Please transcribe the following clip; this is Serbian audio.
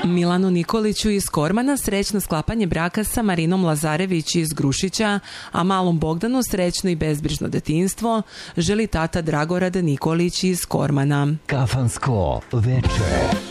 Milanu Nikoliću iz Kormana srećno sklapanje braka sa Marinom Lazarević iz Grušića, a malom Bogdanu srećno i bezbrižno detinjstvo želi tata Dragorad Nikolić iz Kormana. Kafansko veče.